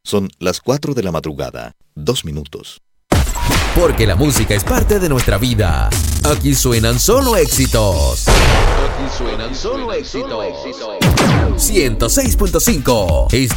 Son las 4 de la madrugada, 2 minutos. Porque la música es parte de nuestra vida. Aquí suenan solo éxitos. Aquí suenan solo éxitos. 106.5.